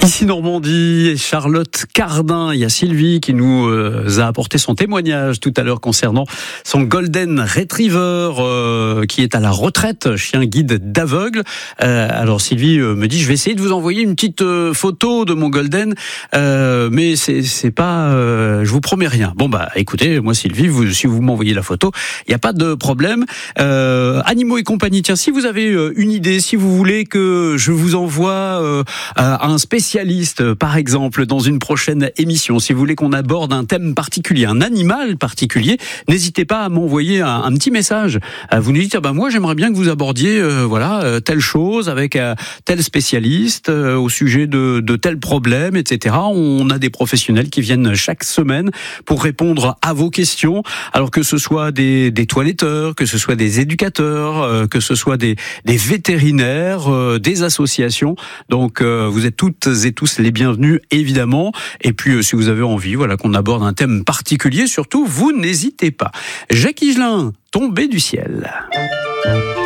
Ici Normandie, et Charlotte Cardin, il y a Sylvie qui nous a apporté son témoignage tout à l'heure concernant son Golden Retriever qui est à la retraite, chien guide d'aveugle. Alors Sylvie me dit, je vais essayer de vous envoyer une petite photo de mon Golden, mais c'est pas, je vous promets rien. Bon bah écoutez, moi Sylvie, si vous m'envoyez la photo, il n'y a pas de problème. Animaux et compagnie, tiens, si vous avez une idée, si vous voulez que je vous envoie un spécialiste, par exemple, dans une prochaine émission, si vous voulez qu'on aborde un thème particulier, un animal particulier, n'hésitez pas à m'envoyer un petit message. Vous nous dites, moi j'aimerais bien que vous abordiez telle chose avec tel spécialiste au sujet de tel problème, etc. On a des professionnels qui viennent chaque semaine pour répondre à vos questions, alors que ce soit des toiletteurs, que ce soit des éducateurs, que ce soit des vétérinaires, des associations. Donc vous êtes toutes et tous les bienvenus, évidemment. Et puis, si vous avez envie, qu'on aborde un thème particulier, surtout, vous n'hésitez pas. Jacques Higelin, tombé du ciel.